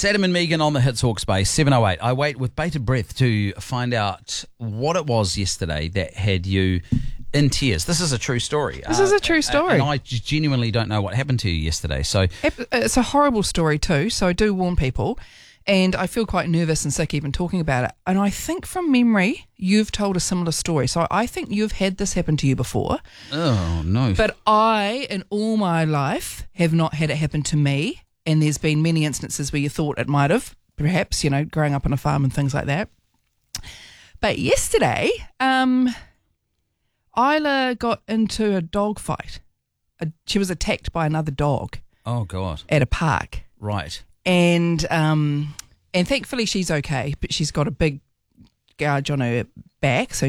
It's Adam and Megan on the Hits Hawk Space, 7:08. I wait with bated breath to find out what it was yesterday that had you in tears. This is a true story. This is a true story. And I genuinely don't know what happened to you yesterday. So It's a horrible story too, so I do warn people. And I feel quite nervous and sick even talking about it. And I think from memory, you've told a similar story. So I think you've had this happen to you before. Oh, no. But I, in all my life, have not had it happen to me. And there's been many instances where you thought it might have, perhaps, you know, growing up on a farm and things like that. But yesterday, Isla got into a dog fight. She was attacked by another dog. Oh, God. At a park. Right. And thankfully she's okay, but she's got a big gouge on her back, so